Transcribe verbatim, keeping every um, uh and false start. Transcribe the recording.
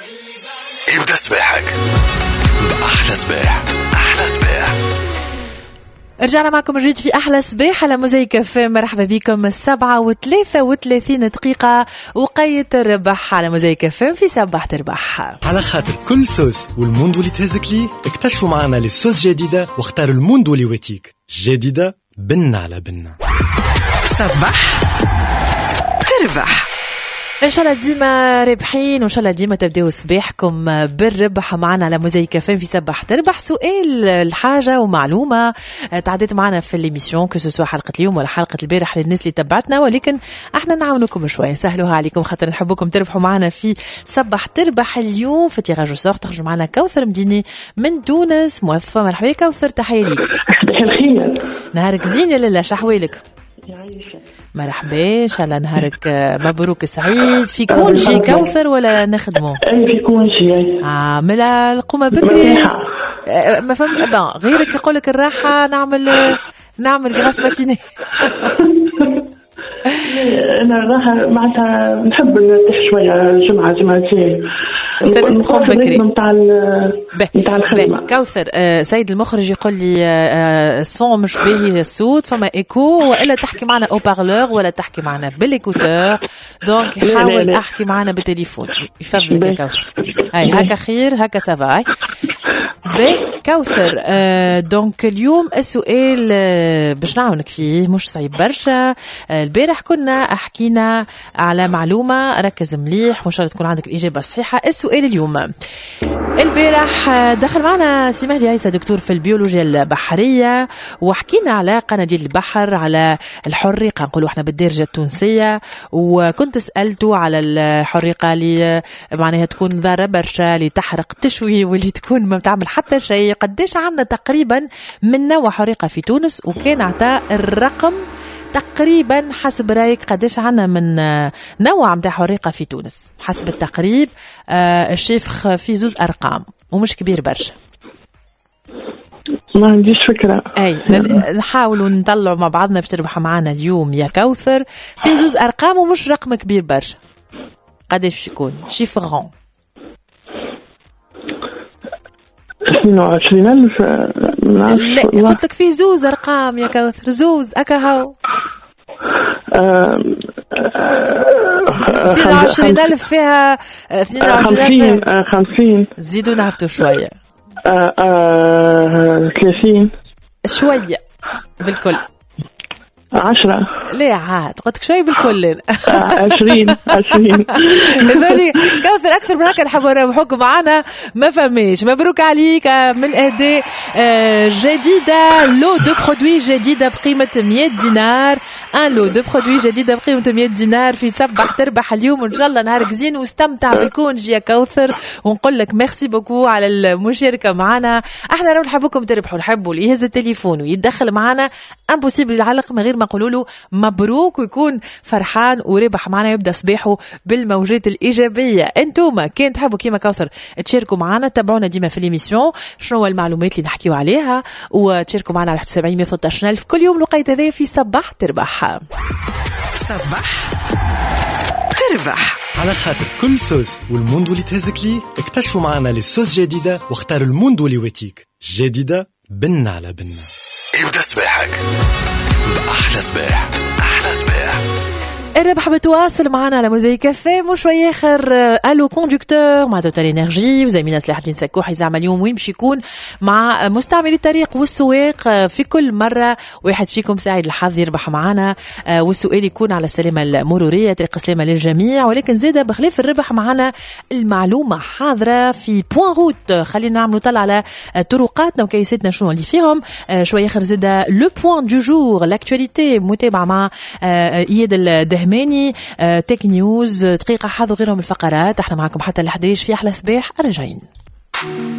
ابدأ صباحك بأحلى صباح. أحلى صباح. رجعنا معكم جديد في أحلى صباح على موزايك اف ام. مرحبا بكم. السبعة وثلاثة وثلاثين دقيقة وقية الربح على موزايك اف ام في سبح تربح. على خاطر كل صوص والموندو اللي تهزك ليه اكتشفوا معنا للصوص جديدة واختاروا الموندو اللي واتيك جديدة بن على بنا. صبح تربح. إن شاء الله ديما رابحين وإن شاء الله ديما تبدأوا صباحكم بالربح معنا على موزايك اف ام في سبح تربح. سؤال الحاجة ومعلومة تعديت معنا في الإميسيون كسوسوا حلقة اليوم ولا حلقة البارح للناس اللي تبعتنا، ولكن احنا نعاونكم شوية نسهلوها عليكم خاطر نحبكم تربحوا معنا في سبح تربح. اليوم في تيراج سور تخرج معنا كوثر مديني من تونس موظفة. مرحبا كوثر، تحية ليك. الخير. نهارك زين يا لالا، شحوالك؟ مرحبا، ان شاء الله نهارك مبروك سعيد. في كونجي كوثر ولا نخدمه؟ اي في كونجي. اه من القومه بكري ما فهمت بقى غيرك يقول لك الراحه نعمل نعمل غراس ماتيني. انا راح معناتها نحب نرتاح شويه جمعه جمعتين استنست تقوم بكري نتاع نتاع الخدمه. كوثر آه سيد المخرج يقول لي آه الصوت مش باهي، الصوت فما ايكو، والا تحكي معنا او بارلور ولا تحكي معنا بالايكوتور، دونك حاول احكي معنا بالتليفون يفضلك يا كوثر. هاي هكا خير، هكا سافاي بي كوثر. آه دونك اليوم السؤال آه باش نعاونك فيه مش صعيب برشا. آه البارح كنا حكينا على معلومة، ركز مليح وإن شاء الله تكون عندك الإجابة الصحيحة. السؤال اليوم البارح دخل معنا سي مهدي عيسى دكتور في البيولوجيا البحرية وحكينا على قناديل البحر، على الحريقة نقولوا احنا بالدارجة التونسية، وكنت سألته على الحريقة اللي معناها تكون ضارة برشا اللي تحرق تشوي واللي تكون ما بتعمل حتى شيء. قديش عنا تقريبا من نوع حريقة في تونس؟ وكان عطاء الرقم تقريبا حسب رايك قديش عنا من نوع متاع حريقة في تونس حسب التقريب؟ آه الشيخ في زوز أرقام ومش كبير برشا. ما عنديش فكرة. أي نحاولوا نطلعوا مع بعضنا باش تربحوا معنا اليوم يا كوثر. في زوز أرقام ومش رقم كبير برشا. قديش يكون شيفرون؟ اثنين وعشرين ألف. لا قلت لك في زوز أرقام يا كوثر، زوز أكا هاو. اثنين وعشرين ألف فيها اثنين وعشرين ألف. خمسين. زيدوا نهبطوا شوية. ثلاثين. شوية بالكل. عشرة. ليه عاد قلت لك شوي بالكل. عشرين عشرين. هذولي كوثر أكثر من هكا نحبوا نربحوكم معنا ما فماش. مبروك عليك من الأهداء جديدة، لو دو برودوي جديدة بقيمة مية دينار. ان لو دو برودوي جديدة بقيمة مية دينار في سبح تربح اليوم. وإن شاء الله نهارك زين واستمتع بالكونجي يا كوثر، ونقول لك ميرسي بوكو على المشاركة معنا. احنا لو نحبكم تربحوا نحبوا اللي يهز التليفون ويتدخل معنا امبوسيبل يعلق من غير ما نقولوا له مبروك ويكون فرحان وربح معنا يبدا صباحه بالموجات الايجابيه. انتم كان تحبوا كيما كوثر تشاركوا معنا تابعونا ديما في ليميسيون شنو هو المعلومات اللي نحكيو عليها وتشاركوا معنا على واحد وسبعين مية وثلاثة عشر ألف كل يوم. لقيت هذا في صباح تربح. صباح تربح. على خاطر كل صوص والموندو اللي تهزك ليه اكتشفوا معنا للصوص جديدة واختاروا الموندو اللي واتيك جديدة بن على بنا. ابدأ صباحك بأحلى صباح. أحلى صباح. الربح بتواصل معنا على موزايك اف ام وشويه اخر. الو كوندكتور مع توتال انرجي وزميلنا سلاح الدين سكوح يزعم اليوم وين باش يكون مع مستعملي الطريق والسواق. في كل مره واحد فيكم سعيد الحظ يربح معنا، والسؤال يكون على السلامه المروريه، طريق السلامه للجميع. ولكن زاده بخلاف الربح معنا المعلومه حاضره في بوان روت. خلينا نعملوا طلع على طرقاتنا وكيساتنا شنو اللي فيهم. شويه اخر زاده لو بوان دو جور لاكtualité متابعه مع اياد الدهماني، تيك نيوز، دقيقه حظ وغيرهم الفقرات. احنا معكم حتى ل إحدى عشر في احلى صباح. راجعين.